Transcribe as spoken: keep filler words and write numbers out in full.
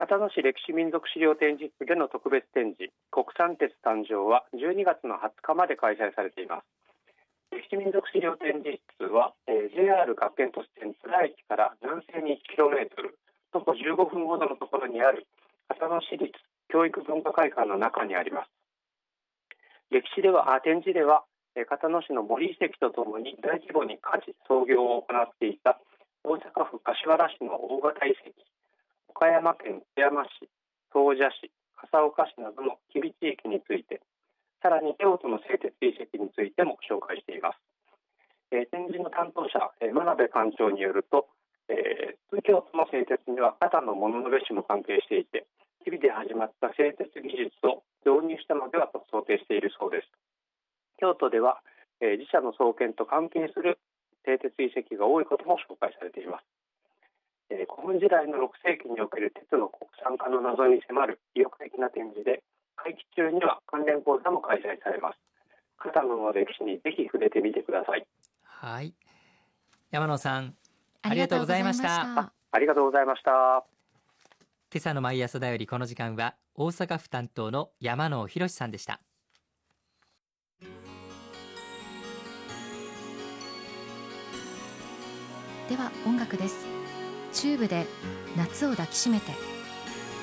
秦野市歴史民族資料展示室での特別展示国産鉄誕生はじゅうにがつのはつかまで開催されています。歴史民族資料展示室は、えー、ジェイアール 学研都市線津田駅から南西に いちキロメートル、徒歩じゅうごふんほどのところにある秦野市立教育文化会館の中にあります。歴史ではあ展示では、えー、秦野市の森遺跡とともに大規模に家事操業を行っていた大阪府柏原市の大型遺跡、岡山県津山市、総社市、笠岡市などの吉備地域について、さらに京都の製鉄遺跡についても紹介しています。えー、展示の担当者、えー、真鍋館長によると、えー、京都の製鉄には秦野物部市も関係していて、吉備で始まった製鉄技術を導入したのではと想定しているそうです。京都では、えー、自社の創建と関係する製鉄遺跡が多いことも紹介されています。えー、古墳時代のろくせいきにおける鉄の国産化の謎に迫る意欲的な展示で、会期中には関連講座も開催されます。秦野の歴史にぜひ触れてみてください。 はい、山野さんありがとうございました。 あ、ありがとうございました。 今朝の毎朝だより、この時間は大阪府担当の山野博さんでした。 では音楽です。チューブで夏を抱きしめて。